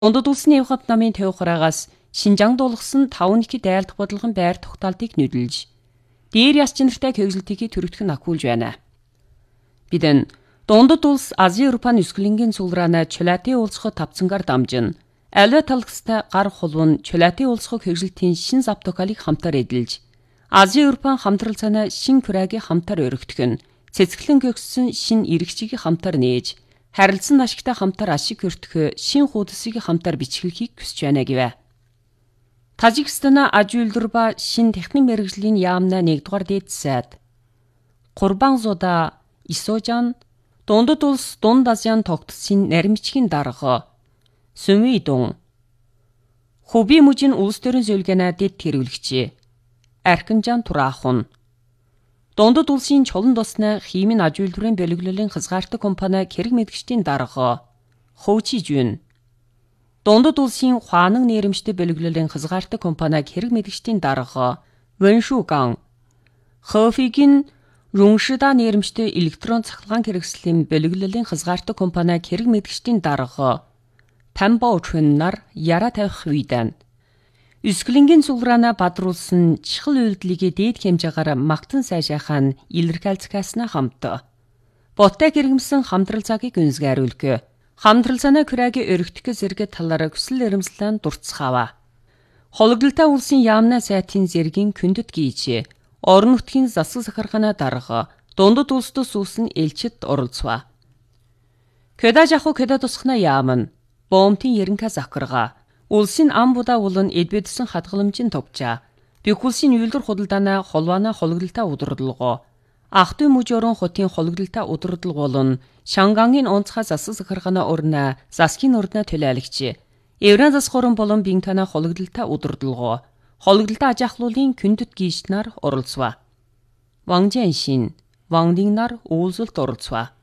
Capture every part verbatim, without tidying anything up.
Дундад улсын Явхад намын төв хугаагаас Шинжаанд болгосон таван их дайлдах бодлогын байр тогтоолтыг нөлөөлж, дээр яс чанартай хөгжилтийг төрөгдөх нь акуулж байна. Бидэн Дундад улс Азийн Европын өсгөлингийн суулраана чулаатын уулзахад тавцангаар дамжин, альва талхстай гар хулван чулаатын уулзах хөгжилтийн шин зав токалыг хамтар эдэлж, Азийн Европын хамтрал цаана шин күрээгийн хамтар өргөдөх нь, цэцгэлэн гөгссөн шин иргэчийг хамтар нээж, харилцан ашигтай хамтар ашиг өртөх шин хуудасыг хамтар бичгэлхийг хүсэж байна гэвэ. Тажикстан аж үйлдвэр ба шин техник мэргэжлийн яамна нэгдүгээр дээд сайд Курбанзуда Исожан Дундад улс Дунд Азийн тогтсон наримчгийн дарга Сүмидун Хуби мужийн улс төрийн зөвлөгөөний дэд тэргүүлэгч Арканжан Турахун Дундад улсын чулан тосны химийн аж үйлдвэрийн бөлөглөлийн хязгаартай компани хэрэг мэдгчдийн дарга Хоучи Жун Дундад улсын Хуанан нэрэмжтэй бөлөглөлийн хязгаартай компани хэрэг мэдгчдийн дарга Вэншуган Хофигийн Руншида нэрэмжтэй электрон цахилгаан хэрэгслийн бөлөглөлийн хязгаартай компани хэрэг мэдгчдийн дарга Памбоучун нар яра тавих үйдэн Үсгэлэнгийн суулраана бадруулсан чихэл үйлдэлийг дээд хэмжээгээр магтан сайжаахаа илэрхийлцгаасна хамт. Боттой гэргэмсэн хамтрал цагийг үнсгааруулг. Хамтрал цаана күрээгийн өргөтгөх зэрэг талаар хүсэл эрмэлзлэн дурцхаава. Хологдолтой улсын яамна сайтын зэргийн күндэт гийж, орон нутгийн засаг захиргааны дарга Дундад улсд суусан элчид оролцва. Кэда жаху кэда тусхна яамн Боомтын ерөнхий захиргаа улсын ам будаа улан эдбэдсэн хадгаламжийн товчаа. Бэх улсын үйлдвэр худалдааны холваана хологдолтой удирдлагоо. Ахтуй мужорон хотын хологдолтой удирдлага болон Шангангийн онцгой засаг захиргааны орны засгийн орны төлөөлөгч. Евран засаг орон болон Бинтана хологдолтой удирдлагоо. Хологдолтой аж ахлуулын күндэт гийч нар оролцва. Ван Жэншин, Ван Дин нар уулзалт оролцва.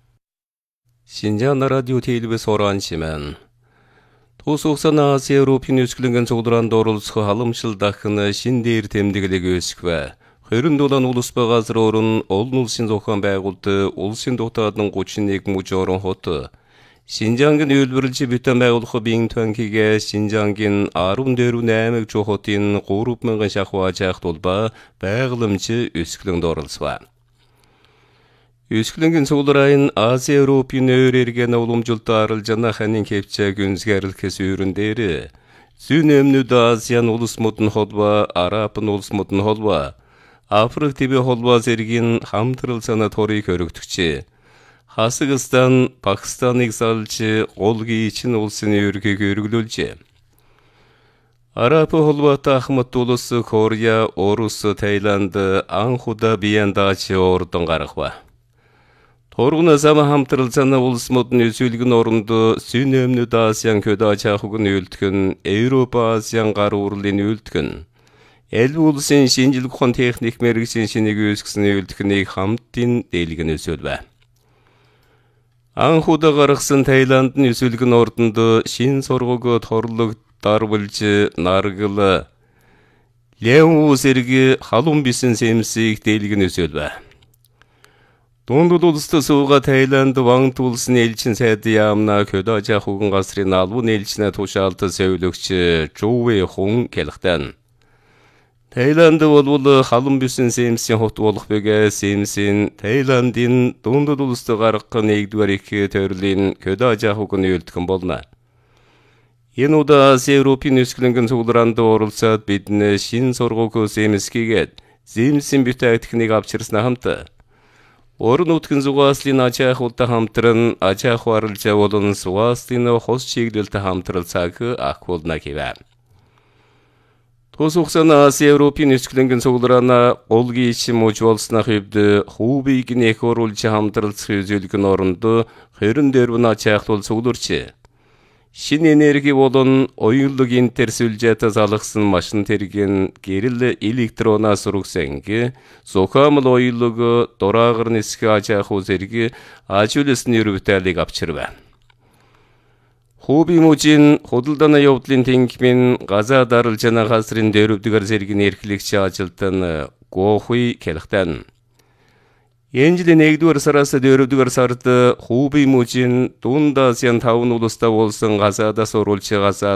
Шинжаан радио телевиз оранжимен Тусуксан Азия Европын өсгөлөнгөн цугларанд оролцох халамжлалдахны шин дээр тэмдэглэг өсгвэ. Хөрөнд olan улс ба газар орон олон улсын зохион байгуулалт улсын дотоодын гучин нэг мужи орон хот Шинжаангийн үйлдвэрлэж бүтэн байгуулах бийн танхигээ Шинжаангийн арван дөрвөн аймаг жохотын гурван мянган шахуу ажаахт улба байгууламжи өсгөлөнд оролцва. Өсгөлөнгийн цугларайн Азия Европын өөр эргэн уламжуулалт аралжана ханин кепчэг үнсгääрлэхээс өөрөн дээр зүүн өмнөд Азийн улс модын холбоо, Арабын улс модын холбоо, Африк төв холбоо зэргийн хамтрал санаа торыг өргөдөгч. Хасагстан, Пакистаныг салж голгийн чин улсын ерөнхийг өргөлүүлж. Араб холбоотой Ахмад улс, Корея, Орус, Таиланд, анхудаа биеэн даачи ордон гаргава. Торгоно сама хамтрал цаана улс модны өсөлгөн оронд зүүн өмнөд Азийн көдө ачаахуг нь үйлдэх, Европ Азийн гар урлын үйлдэх, Элб улсын шинжилгээ ухаан техник мэргэжлийн шинийг үүсгэсэн үйлдэхнийг хамтын дээлгэн өсөлвэ. Анхудаа гаргасан Таиланд нь өсөлгөн ордонд шин сургууг торлог дарвалж наргал Леон зэрэг халуун бисэн сэмсийг дээлгэн өсөлвэ. Дундад улсд сууга Таиланд Ван улсын элчин сайд яамна көдө ажаахугын гасрын албан элчнэ тушаалт сөйлөгч Жувэ Хун келхтэн. Таиланд болвол халуун бисэн сэмсийн хот болох бэгэ сэмсийн Таиландын дундад улсд гаргах нэгдүгээр их төрлийн көдө ажаахугын үйлдэхэн болно. Энэ удаа Азия Европын өсгөлөнгөн цугларанд оролцоод бидний шин сургууг сэмсгийгээд сэмсийн бүтээгдэхнийг авчирснаа хамт Орон нутгийн зугааслын ачаахуудтай хамтран ачааху аралжаа болон зугааслын хос чиглэлтэй хамтрал цаг ахуулна гэвэ. Тусуксан Азия Европын өсгөлөнгөн цуглараана голгийн ичим муж болсны хувьд Хубийг нэх оруулж хамтралцах үзүүлгэн оронд хорин дөрвөн ачаахлуул цугларч. Шин энерги болон оюулог интерсүлжэта залгсан машин тэргийн гэрэл электронаас сургасанг зохиомл оюулог дураагар нисгэ ажааху зэрэг ажуулсны өрөвтөлийг авчирвэ. Хуби мужийн худалдааны явдлын тэнгмийн газаа даралжана газрын дөрөвдүгээр зэргийн эрхлэгч ажилтан Гохуй келхтэн. Энэ жилийн нэгдүгээр сараас дөрөвдүгээр сард Хувийн мужийн Дунд Азийн таван улстай болсон газаадаас оруулж газаад